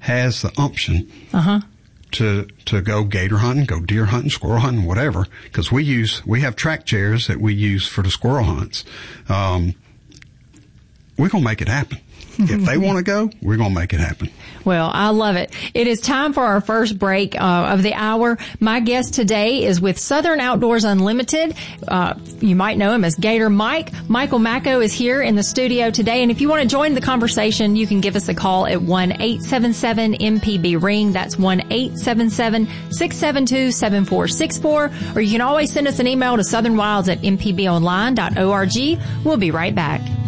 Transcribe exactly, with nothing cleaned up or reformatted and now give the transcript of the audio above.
has the option uh-huh. to to go gator hunting, go deer hunting, squirrel hunting, whatever. Because we use we have track chairs that we use for the squirrel hunts. Um, we're gonna make it happen. If they want to go, we're going to make it happen. Well, I love it. It is time for our first break uh, of the hour. My guest today is with Southern Outdoors Unlimited. Uh, you might know him as Gator Mike. Michael Macko is here in the studio today. And if you want to join the conversation, you can give us a call at one eight seven seven M P B ring. That's one eight seven seven, six seven two, seven four six four. Or you can always send us an email to southern wilds at m p b online dot org. We'll be right back.